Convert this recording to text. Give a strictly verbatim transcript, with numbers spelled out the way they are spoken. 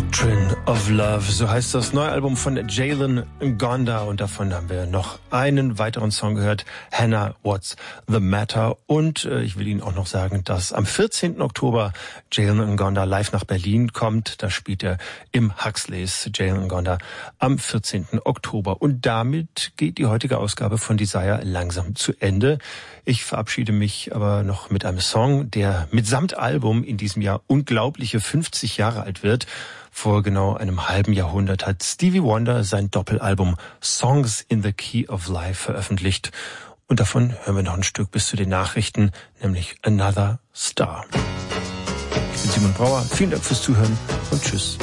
Doctrine of Love, so heißt das neue Album von Jalen Ngonda, und davon haben wir noch einen weiteren Song gehört, Hannah, What's the Matter, und äh, ich will Ihnen auch noch sagen, dass am vierzehnten Oktober Jalen Ngonda live nach Berlin kommt. Da spielt er im Huxleys, Jalen Ngonda, am vierzehnten Oktober. Und damit geht die heutige Ausgabe von Desire langsam zu Ende. Ich verabschiede mich aber noch mit einem Song, der mitsamt Album in diesem Jahr unglaubliche fünfzig Jahre alt wird. Vor genau einem halben Jahrhundert hat Stevie Wonder sein Doppelalbum Songs in the Key of Life veröffentlicht. Und davon hören wir noch ein Stück bis zu den Nachrichten, nämlich Another Star. Ich bin Simon Brauer, vielen Dank fürs Zuhören und tschüss.